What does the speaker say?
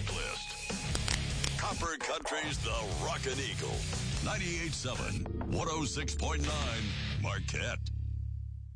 Blacklist. Copper Country's The Rockin' Eagle. 98.7, 106.9, Marquette.